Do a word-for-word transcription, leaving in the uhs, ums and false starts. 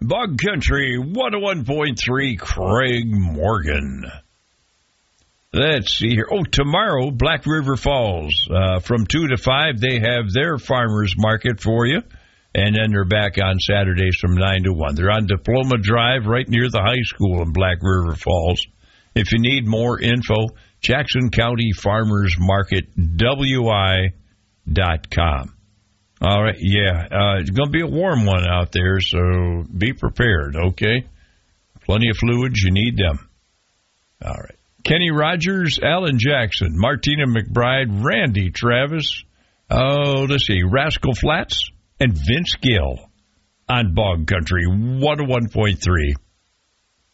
Bug Country one oh one point three, Craig Morgan. Let's see here. Oh, tomorrow, Black River Falls. Uh, from two to five, they have their farmers market for you. And then they're back on Saturdays from nine to one. They're on Diploma Drive right near the high school in Black River Falls. If you need more info, Jackson County Farmers Market, W I dot com. All right, yeah, uh, it's going to be a warm one out there, so be prepared, okay? Plenty of fluids, you need them. All right. Kenny Rogers, Alan Jackson, Martina McBride, Randy Travis, oh, let's see, Rascal Flats, and Vince Gill on Bog Country one oh one point three.